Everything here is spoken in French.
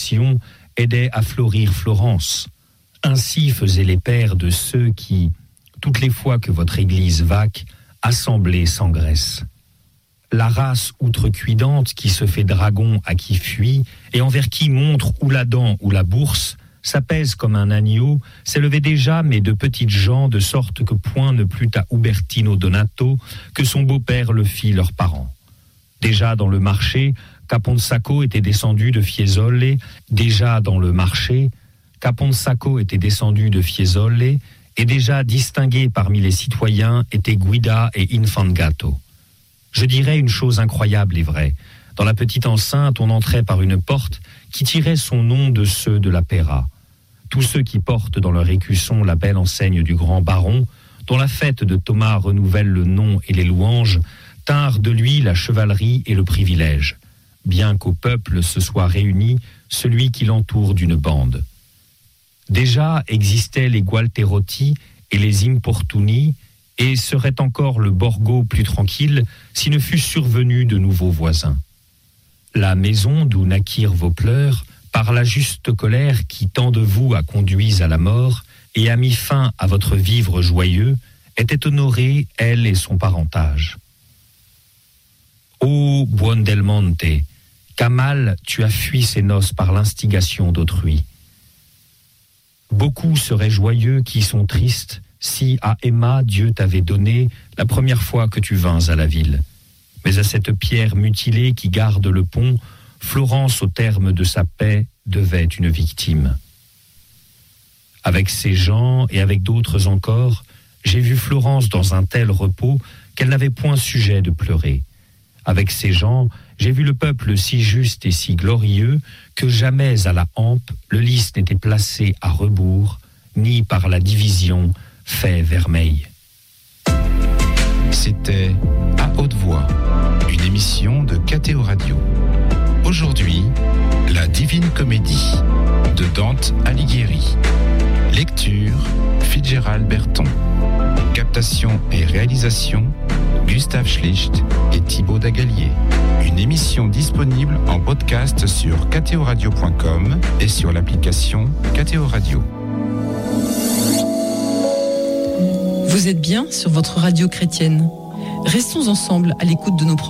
tradition aidait à fleurir Florence. Ainsi faisaient les pères de ceux qui, toutes les fois que votre église vaque, assemblée s'engraisse. La race outrecuidante qui se fait dragon à qui fuit, et envers qui montre ou la dent ou la bourse, s'apaise comme un agneau, s'élevait déjà, mais de petites gens, de sorte que point ne plut à Ubertino Donato que son beau-père le fit leurs parents. Déjà dans le marché, Caponsacco était descendu de Fiesole, et déjà distingués parmi les citoyens étaient Guida et Infangato. Je dirais une chose incroyable et vraie. Dans la petite enceinte, on entrait par une porte qui tirait son nom de ceux de la Pera. Tous ceux qui portent dans leur écusson la belle enseigne du grand baron, dont la fête de Thomas renouvelle le nom et les louanges, tinrent de lui la chevalerie et le privilège, bien qu'au peuple se soit réuni celui qui l'entoure d'une bande. Déjà existaient les Gualterotti et les Importuni, et serait encore le Borgo plus tranquille si ne fût survenu de nouveaux voisins. La maison d'où naquirent vos pleurs, par la juste colère qui tant de vous a conduits à la mort et a mis fin à votre vivre joyeux, était honorée, elle et son parentage. Ô Buondelmonte, qu'à mal tu as fui ces noces par l'instigation d'autrui. Beaucoup seraient joyeux qui sont tristes si à Emma Dieu t'avait donné la première fois que tu vins à la ville. Mais à cette pierre mutilée qui garde le pont, Florence, au terme de sa paix, devait une victime. Avec ces gens et avec d'autres encore, j'ai vu Florence dans un tel repos qu'elle n'avait point sujet de pleurer. Avec ces gens, j'ai vu le peuple si juste et si glorieux que jamais à la hampe le lys n'était placé à rebours, ni par la division fait vermeil. C'était À haute voix, une émission de KTO Radio. Aujourd'hui, La Divine Comédie de Dante Alighieri. Lecture, Fitzgerald Berton. Captation et réalisation, Gustave Schlicht et Thibaut Dagalier. Une émission disponible en podcast sur ktoradio.com et sur l'application KTO Radio. Vous êtes bien sur votre radio chrétienne. Restons ensemble à l'écoute de nos programmes.